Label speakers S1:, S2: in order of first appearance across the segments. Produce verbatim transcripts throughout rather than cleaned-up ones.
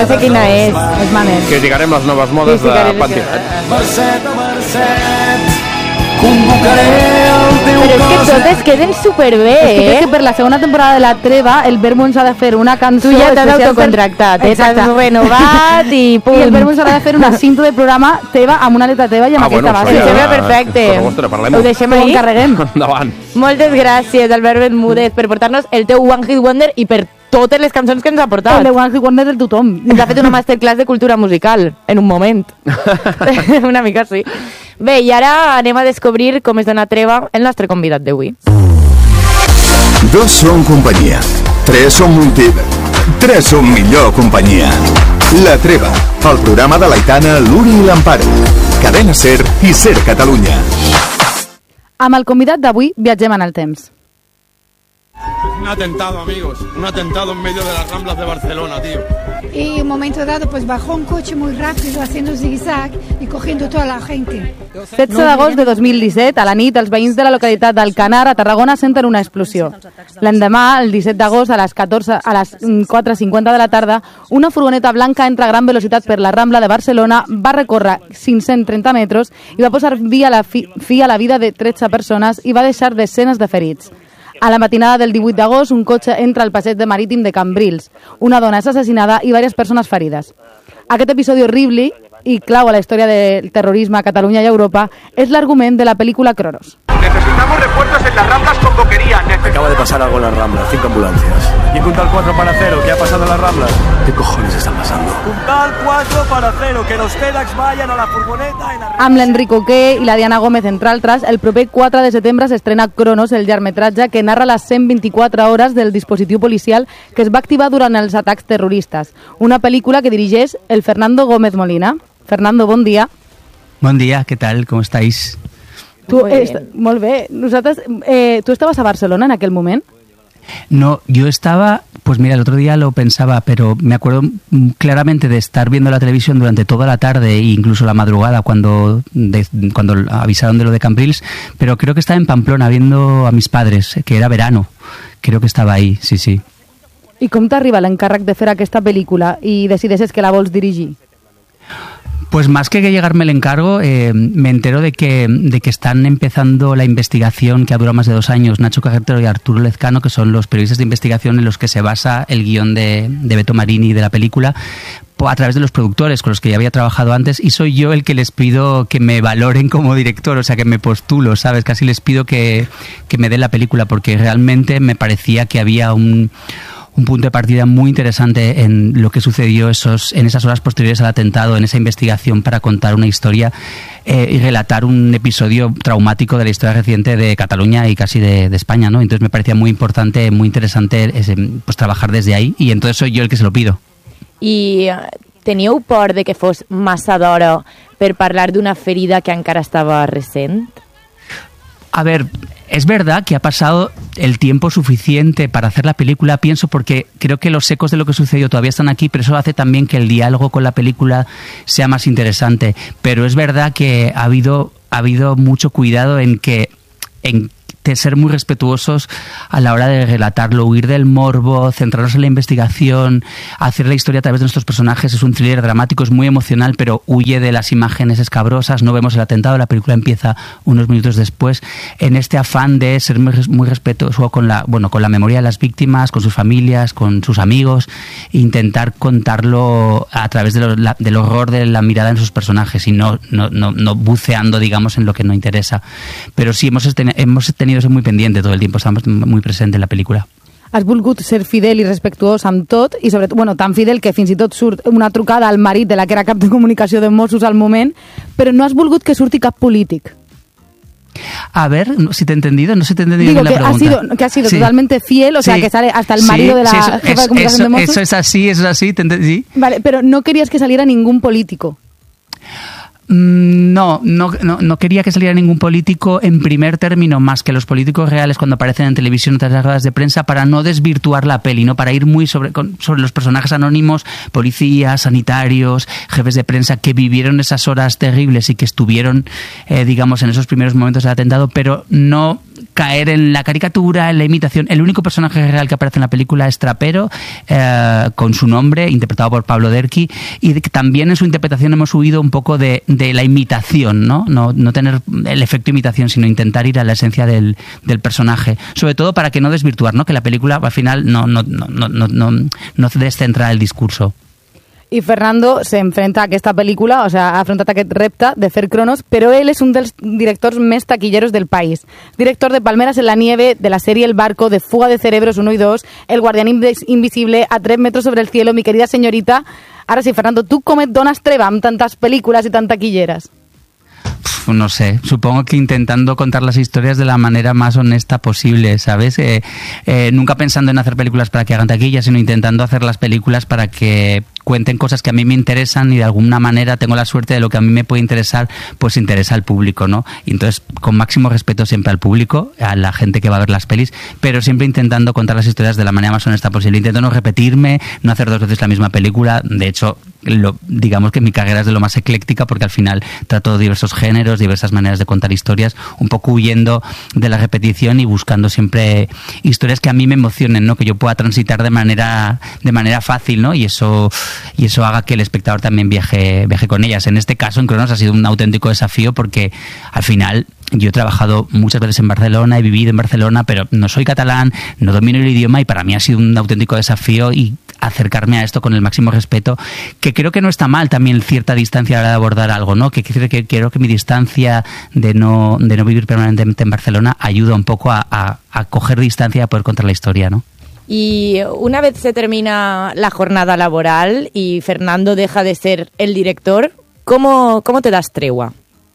S1: no sé quina és, és Manel.
S2: Criticarem les noves modes
S1: Sí, sí,
S2: de
S1: que-
S2: Pantinet.
S3: Mercè a Mercè, convocaré el teu
S1: Però és que
S3: cos.
S1: totes queden superbé,
S4: És que crec
S1: eh?
S4: que per la segona temporada de La Treva el Verbo ens ha de fer una cançó
S1: Tu ja t'has
S4: especial per-
S1: autocontractat, eh?
S4: Exacte.
S1: T'has renovat i punt.
S4: I el Verbo ens haurà de fer una cinta de programa teva amb una letra teva i amb
S2: Ah,
S4: aquesta
S2: bueno,
S4: base.
S2: això ja-
S1: Sembla perfecte.
S2: Per vostre, parlem-ho.
S1: Ho deixem
S4: Ho
S1: ahí.
S4: encarreguem.
S2: Endavant.
S1: Moltes gràcies, Albert Bermúdez, per portar-nos el teu One Hit Wonder i per totes les cançons que ens ha portat.
S4: El de One Hit Wonder del tothom.
S1: Ens ha fet una masterclass de cultura musical, en un moment. Una mica sí. Bé, i ara anem a descobrir com es dona treva el nostre convidat d'avui.
S5: Dos són companyia, tres són multi... Tres són millor companyia. La Treva, el programa de l'Aitana, l'Uri i l'Amparo. Cadena Ser i Ser Catalunya.
S4: Amb el convidat d'avui viatgem en el temps.
S6: Un atentado, amigos. Un atentado en medio de las Ramblas de Barcelona, tío.
S7: Y en un momento dado pues bajó un coche muy rápido haciendo zigzag y cogiendo toda la gente.
S4: setze d'agost de dos mil disset, a la nit, els veïns de la localitat d'Alcanar, a Tarragona, senten una explosió. L'endemà, el disset d'agost, a les catorze, a les quatre cinquanta de la tarda, una furgoneta blanca entra a gran velocitat per la Rambla de Barcelona, va recórrer cinc-cents trenta metres i va posar fi a la, fi, fi a la vida de tretze persones i va deixar desenes de ferits. A la matinada del divuit d'agost, un cotxe entra al passeig de marítim de Cambrils. Una dona és assassinada i diverses persones ferides. Aquest episodi horrible i clau a la història del terrorisme a Catalunya i Europa és l'argument de la pel·lícula Cronos.
S8: Necesitamos refuerzos en las Ramblas con boquería. Necesitamos...
S9: Acaba de pasar algo en las Ramblas, cinco ambulancias.
S8: ¿Y en Puntal cuatro para cero? ¿Qué ha pasado en las Ramblas?
S9: ¿Qué cojones está pasando?
S8: Puntal cuatro para cero, que los FedEx vayan a la furgoneta en la...
S4: Amb l'Enric Oqué i la Diana Gómez, entre altres, el proper quatre de setembre s'estrena Cronos, el llargmetratge que narra les cent vint-i-quatre hores del dispositiu policial que es va activar durant els atacs terroristes. Una pel·lícula que dirigeix el Fernando Gómez Molina. Fernando, bon dia.
S10: Buen día, ¿qué tal? ¿Cómo estáis?
S4: Tu, est molt bé. Nosaltres, eh, ¿tú estabas a Barcelona en aquel moment?
S10: No, yo estaba, pues mira, el otro día lo pensaba, pero me acuerdo claramente de estar viendo la televisión durante toda la tarde e incluso la madrugada cuando, de, cuando avisaron de lo de Cambrils, pero creo que estaba en Pamplona viendo a mis padres, que era verano. Creo que estaba ahí, sí, sí.
S4: I com t'arriba l'encàrrec de fer aquesta pel·lícula i decideixes que la vols dirigir?
S10: Pues más que llegarme el encargo, eh, me entero de que, de que están empezando la investigación que ha durado más de dos años, Nacho Cajetero y Arturo Lezcano, que son los periodistas de investigación en los que se basa el guión de, de Beto Marini de la película, a través de los productores con los que ya había trabajado antes, y soy yo el que les pido que me valoren como director, o sea, que me postulo, ¿sabes? Casi les pido que, que me den la película, porque realmente me parecía que había un... un punto de partida muy interesante en lo que sucedió esos, en esas horas posteriores al atentado, en esa investigación para contar una historia eh, y relatar un episodio traumático de la historia reciente de Cataluña y casi de, de España, ¿no? Entonces me parecía muy importante, muy interesante ese, pues trabajar desde ahí, y entonces soy yo el que se lo pido.
S1: I teníeu por de que fos massa d'hora per parlar d'una ferida que encara estava recent?
S10: A ver, es verdad que ha pasado el tiempo suficiente para hacer la película, pienso, porque creo que los ecos de lo que sucedió todavía están aquí, pero eso hace también que el diálogo con la película sea más interesante. Pero es verdad que ha habido, ha habido mucho cuidado en que... En de ser muy respetuosos a la hora de relatarlo, huir del morbo, centrarnos en la investigación, hacer la historia a través de nuestros personajes. Es un thriller dramático, es muy emocional, pero huye de las imágenes escabrosas. No vemos el atentado, la película empieza unos minutos después, en este afán de ser muy, muy respetuoso con la, bueno, con la memoria de las víctimas, con sus familias, con sus amigos, e intentar contarlo a través de lo, la, del horror de la mirada en sus personajes y no, no, no, no buceando, digamos, en lo que no interesa. Pero sí, hemos, hemos tenido eso muy pendiente todo el tiempo, estamos muy presente en la película.
S4: Has volgut ser fidel i respectuós amb tot, i sobretot, bueno, tan fidel que fins i tot surt una trucada al marit de la que era cap de comunicació de Mossos al moment, però no has volgut que surti cap polític.
S10: A ver, si te he entendido, no sé si te he entendido
S4: Digo
S10: bien la
S4: que
S10: pregunta.
S4: Ha sido, que ha sido
S10: sí.
S4: totalmente fiel, o sea,
S10: sí.
S4: que sale hasta el marido
S10: sí,
S4: de la
S10: sí, eso,
S4: jefa
S10: es,
S4: de comunicación
S10: eso,
S4: de Mossos.
S10: Eso es así, eso es así, te ent- ¿sí?
S4: Vale, pero no querías que saliera ningún político.
S10: No, no, no, no quería que saliera ningún político en primer término, más que los políticos reales cuando aparecen en televisión o otras las ruedas de prensa, para no desvirtuar la peli, ¿no? Para ir muy sobre, con, sobre los personajes anónimos, policías, sanitarios, jefes de prensa que vivieron esas horas terribles y que estuvieron, eh, digamos, en esos primeros momentos del atentado, pero no caer en la caricatura, en la imitación. El único personaje real que aparece en la película es Trapero, eh, con su nombre, interpretado por Pablo Derqui, y de que también en su interpretación hemos huido un poco de, de la imitación, ¿no? ¿no? No tener el efecto imitación, sino intentar ir a la esencia del, del personaje. Sobre todo para que no desvirtuar, ¿no? Que la película al final no, no, no, no, no, no, no descentra el discurso.
S4: I Fernando s'enfrenta a aquesta pel·lícula, o sea, ha afrontat aquest repte de fer Cronos, però ell és un dels directors més taquilleros del país. Director de Palmeras en la nieve, de la serie El barco, de Fuga de cerebros uno y dos, El guardián invisible, A tres metros sobre el cielo, Mi querida señorita. Ara sí, Fernando, tu com et dones treva amb tantes pel·lícules i tan taquilleres?
S10: No sé, supongo que intentando contar las historias de la manera más honesta posible, ¿sabes? Eh, eh, nunca pensando en hacer películas para que hagan taquilla, sino intentando hacer las películas para que cuenten cosas que a mí me interesan y de alguna manera tengo la suerte de lo que a mí me puede interesar, pues interesa al público, ¿no? Y entonces, con máximo respeto siempre al público, a la gente que va a ver las pelis, pero siempre intentando contar las historias de la manera más honesta posible. Intento no repetirme, no hacer dos veces la misma película. De hecho, lo, digamos que mi carrera es de lo más ecléctica porque al final trato diversos géneros, diversas maneras de contar historias, un poco huyendo de la repetición y buscando siempre historias que a mí me emocionen, ¿no? Que yo pueda transitar de manera, de manera fácil, ¿no? Y eso... y eso haga que el espectador también viaje, viaje con ellas. En este caso, en Cronos ha sido un auténtico desafío porque al final yo he trabajado muchas veces en Barcelona, he vivido en Barcelona, pero no soy catalán, no domino el idioma y para mí ha sido un auténtico desafío y acercarme a esto con el máximo respeto, que creo que no está mal también cierta distancia a la hora de abordar algo, ¿no? Que quiero que, quiero que mi distancia de no, de no vivir permanentemente en Barcelona ayuda un poco a, a, a coger distancia y a poder contar la historia, ¿no?
S1: Y una vez se termina la jornada laboral y Fernando deja de ser el director, ¿cómo, cómo te das tregua?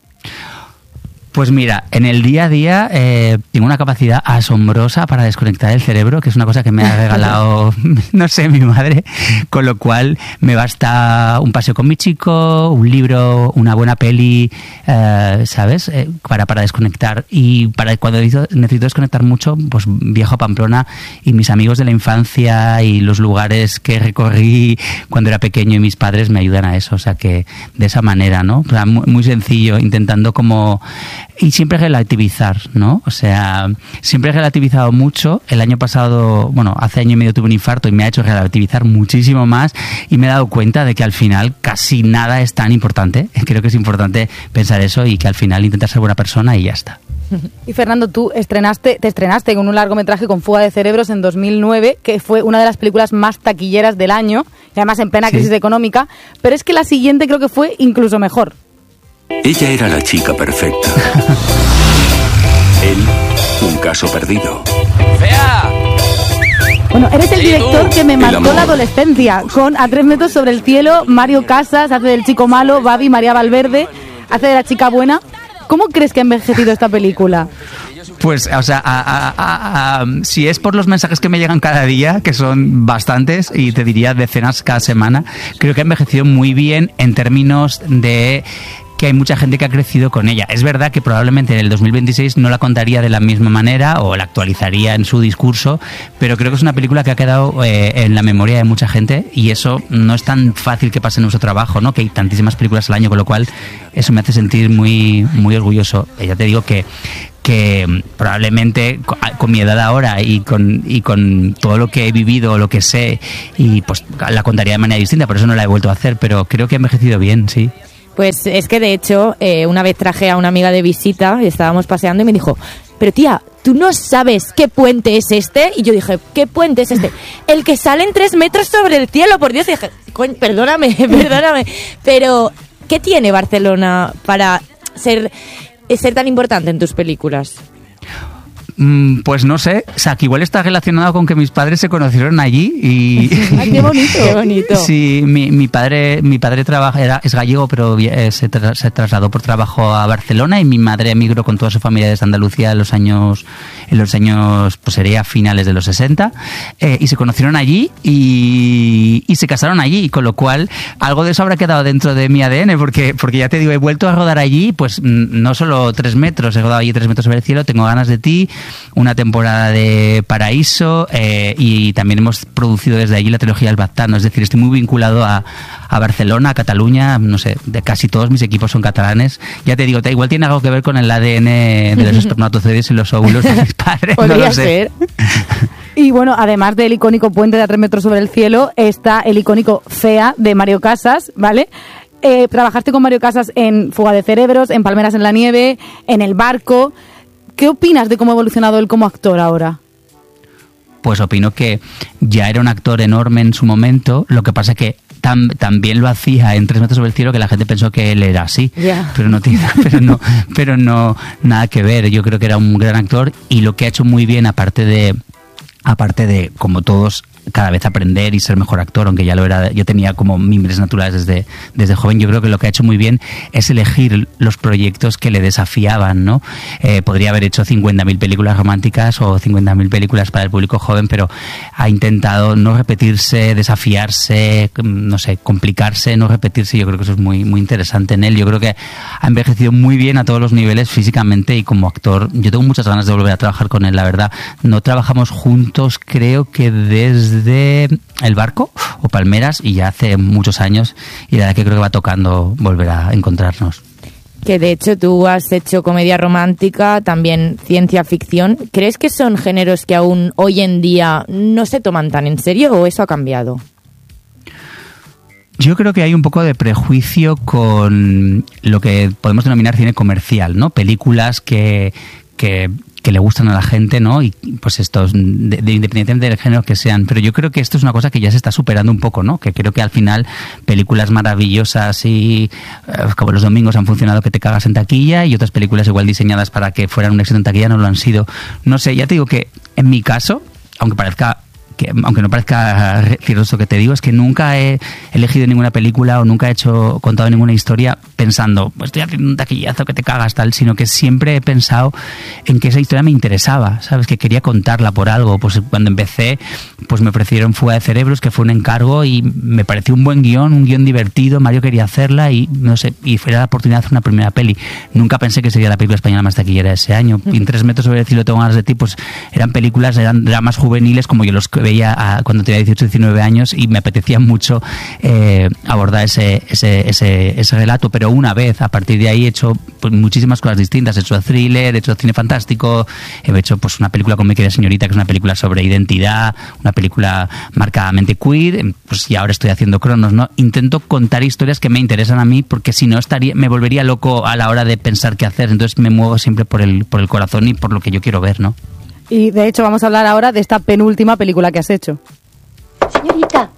S10: Pues mira, en el día a día eh, tengo una capacidad asombrosa para desconectar el cerebro, que es una cosa que me ha regalado, no sé, mi madre, con lo cual me basta un paseo con mi chico, un libro, una buena peli, eh, ¿sabes? Eh, para, para desconectar. Y para cuando necesito, necesito desconectar mucho, pues viajo a Pamplona y mis amigos de la infancia y los lugares que recorrí cuando era pequeño y mis padres me ayudan a eso. O sea que de esa manera, ¿no? O sea, muy, muy sencillo, intentando como... Y siempre relativizar, ¿no? O sea, siempre he relativizado mucho. El año pasado, bueno, hace año y medio tuve un infarto y me ha hecho relativizar muchísimo más y me he dado cuenta de que al final casi nada es tan importante. Creo que es importante pensar eso y que al final intentar ser buena persona y ya está.
S4: Y Fernando, tú estrenaste, te estrenaste con un largometraje con Fuga de cerebros en dos mil nueve, que fue una de las películas más taquilleras del año, y además en plena crisis
S10: Sí.
S4: económica, pero es que la siguiente creo que fue incluso mejor.
S9: Ella era la chica perfecta. Él, un caso perdido.
S4: Bueno, eres el
S9: ¿Y
S4: director
S9: tú?
S4: que me
S9: El
S4: marcó
S9: amor.
S4: la adolescencia, con A tres metros sobre el cielo, Mario Casas hace del chico malo, Babi, María Valverde hace de la chica buena. ¿Cómo crees que ha envejecido esta película?
S10: Pues, o sea, a, a, a, a, si es por los mensajes que me llegan cada día, que son bastantes, y te diría decenas cada semana, creo que ha envejecido muy bien en términos de que hay mucha gente que ha crecido con ella. Es verdad que probablemente en el dos mil veintiséis no la contaría de la misma manera o la actualizaría en su discurso, pero creo que es una película que ha quedado eh, en la memoria de mucha gente y eso no es tan fácil que pase en nuestro trabajo, ¿no? Que hay tantísimas películas al año, con lo cual eso me hace sentir muy, muy orgulloso. Ya te digo que que probablemente con mi edad ahora y con y con todo lo que he vivido o lo que sé, y pues la contaría de manera distinta, por eso no la he vuelto a hacer, pero creo que ha envejecido bien, sí.
S1: Pues es que de hecho, eh, una vez traje a una amiga de visita y estábamos paseando y me dijo, pero tía, ¿tú no sabes qué puente es este? Y yo dije, ¿qué puente es este? El que sale en tres metros sobre el cielo, por Dios. Y dije, coño, perdóname, perdóname. Pero, ¿qué tiene Barcelona para ser, ser tan importante en tus películas?
S10: Mm, pues no sé, o sea, que igual está relacionado con que mis padres se conocieron allí y...
S4: ¡Ay, qué bonito!
S1: ¡Qué bonito!
S10: Sí, mi, mi padre mi padre trabaja, era, es gallego, pero eh, se, tra- se trasladó por trabajo a Barcelona y mi madre emigró con toda su familia desde Andalucía en los años, en los años, pues sería finales de los sesenta, eh, y se conocieron allí y, y se casaron allí, con lo cual algo de eso habrá quedado dentro de mi A D N, porque, porque ya te digo, he vuelto a rodar allí, pues no solo tres metros, he rodado allí tres metros sobre el cielo, Tengo ganas de ti, una temporada de Paraíso eh, y también hemos producido desde allí la trilogía del Baztano. Es decir, estoy muy vinculado a, a Barcelona, a Cataluña, no sé, de casi todos mis equipos son catalanes. Ya te digo, te, igual tiene algo que ver con el A D N de los espermatozoides y los óvulos de mis padres.
S4: Podría
S10: no lo sé.
S4: ser. Y bueno, además del icónico puente de a tres metros sobre el cielo, está el icónico Fea de Mario Casas, ¿vale? Eh, trabajaste con Mario Casas en Fuga de Cerebros, en Palmeras en la Nieve, en El Barco. ¿Qué opinas de cómo ha evolucionado él como actor ahora?
S10: Pues opino que ya era un actor enorme en su momento, lo que pasa que tam, también lo hacía en Tres metros sobre el cielo, que la gente pensó que él era así, yeah. pero no tiene, pero no, pero no nada que ver. Yo creo que era un gran actor y lo que ha hecho muy bien, aparte de aparte de como todos cada vez aprender y ser mejor actor, aunque ya lo era, yo tenía como mimbres naturales desde, desde joven. Yo creo que lo que ha hecho muy bien es elegir los proyectos que le desafiaban, ¿no? Eh, podría haber hecho cincuenta mil películas románticas o cincuenta mil películas para el público joven, pero ha intentado no repetirse, desafiarse, no sé, complicarse, no repetirse. Yo creo que eso es muy, muy interesante en él. Yo creo que ha envejecido muy bien a todos los niveles físicamente y como actor. Yo tengo muchas ganas de volver a trabajar con él, la verdad. No trabajamos juntos, creo que desde de El Barco o Palmeras, y ya hace muchos años, y la verdad que creo que va tocando volver a encontrarnos.
S1: Que de hecho tú has hecho comedia romántica, también ciencia ficción. ¿Crees que son géneros que aún hoy en día no se toman tan en serio o eso ha cambiado?
S10: Yo creo que hay un poco de prejuicio con lo que podemos denominar cine comercial, ¿no? Películas que que que le gustan a la gente, ¿no? Y pues estos, de, de, independientemente del género que sean. Pero yo creo que esto es una cosa que ya se está superando un poco, ¿no? Que creo que al final películas maravillosas y eh, como Los domingos han funcionado que te cagas en taquilla, y otras películas igual diseñadas para que fueran un éxito en taquilla no lo han sido. No sé, ya te digo que en mi caso, aunque parezca que aunque no parezca cierto esto que te digo, es que nunca he elegido ninguna película o nunca he hecho contado ninguna historia pensando, pues estoy haciendo un taquillazo que te cagas, tal, sino que siempre he pensado en que esa historia me interesaba, ¿sabes? Que quería contarla por algo. Pues cuando empecé, pues me ofrecieron Fuga de Cerebros, que fue un encargo, y me pareció un buen guión, un guión divertido, Mario quería hacerla y no sé, y fue la oportunidad de hacer una primera peli. Nunca pensé que sería la película española más taquillera ese año. Y en Tres metros sobre el cielo tengo ganas de ti, pues eran películas, eran dramas juveniles como yo los veía a, cuando tenía dieciocho, diecinueve años, y me apetecía mucho eh, abordar ese, ese, ese, ese relato. Pero una vez, a partir de ahí, he hecho pues, muchísimas cosas distintas. He hecho thriller, he hecho cine fantástico, he hecho pues una película con Mi querida señorita, que es una película sobre identidad, una película marcadamente queer, pues y ahora estoy haciendo Cronos, ¿no? Intento contar historias que me interesan a mí, porque si no estaría, me volvería loco a la hora de pensar qué hacer. Entonces me muevo siempre por el, por el corazón y por lo que yo quiero ver, ¿no?
S4: Y de hecho vamos a hablar ahora de esta penúltima película que has hecho.
S2: Señorita.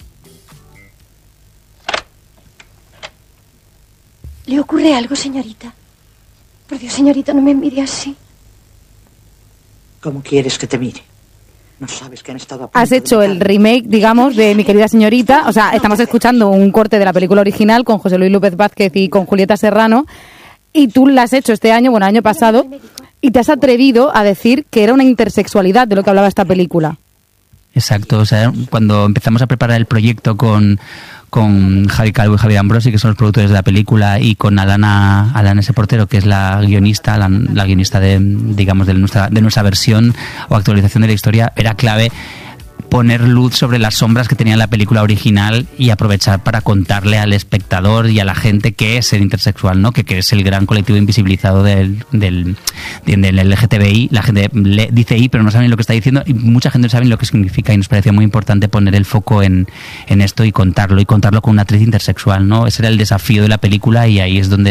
S2: ¿Le ocurre algo, señorita? Por Dios, señorita, no me mire así.
S11: ¿Cómo quieres que te mire? No sabes que han estado a punto
S4: Has hecho
S11: de
S4: el remake, digamos, de Mi querida señorita. O sea, estamos escuchando un corte de la película original con José Luis López Vázquez y con Julieta Serrano. Y tú la has hecho este año, bueno, el año pasado, y te has atrevido a decir que era una intersexualidad de lo que hablaba esta película.
S10: Exacto, o sea, cuando empezamos a preparar el proyecto con, con Javi Calvo y Javier Ambrosi, que son los productores de la película, y con Alana, Alana S. Portero, que es la guionista, la, la guionista de, digamos, de nuestra, de nuestra versión o actualización de la historia, era clave poner luz sobre las sombras que tenía la película original y aprovechar para contarle al espectador y a la gente qué es ser intersexual, ¿no? Que, que es el gran colectivo invisibilizado del, del, del L G T B I. La gente le dice I, pero no saben lo que está diciendo, y mucha gente no sabe lo que significa, y nos parecía muy importante poner el foco en, en esto y contarlo, y contarlo con una actriz intersexual, ¿no? Ese era el desafío de la película, y ahí es donde